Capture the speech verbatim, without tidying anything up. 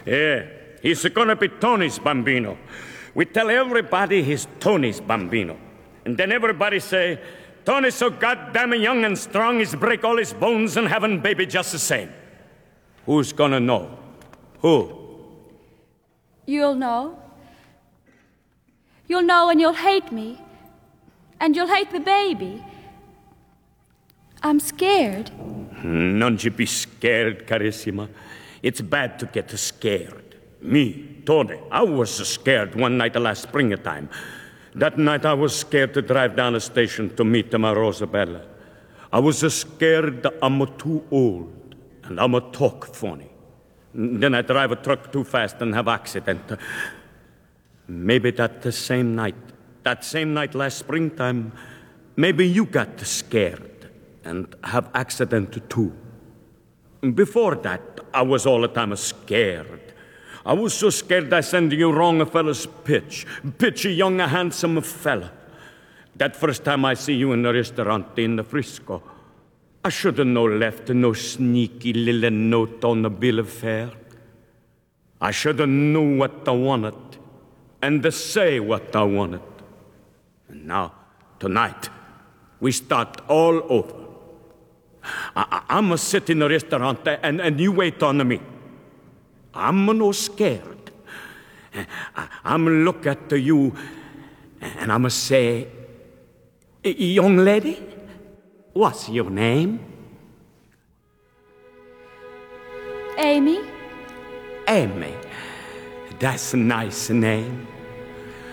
Yeah, he's gonna be Tony's bambino. We tell everybody he's Tony's bambino. And then everybody say, Tony's so goddamn young and strong, he's break all his bones and having baby just the same. Who's gonna know? Who? You'll know. You'll know and you'll hate me. And you'll hate the baby. I'm scared. None you be scared, Carissima. It's bad to get scared. Me, Tony, I was scared one night last springtime. That night I was scared to drive down the station to meet my Rosabella. I was scared I'm too old and I'm talk funny. Then I drive a truck too fast and have accident. Maybe that the same night, that same night last springtime, maybe you got scared and have accident too. Before that, I was all the time scared. I was so scared I send you wrong a fella's pitch. Pitch a young, handsome fella. That first time I see you in the restaurant in the Frisco, I should have no left no sneaky little note on the bill of fare. I should have knew what I wanted and to say what I wanted. And now, tonight, we start all over. I, I, I'm a sit in the restaurant and, and you wait on me. I'm no scared. I, I'm look at you and I'm say, young lady, what's your name? Amy. Amy. That's a nice name.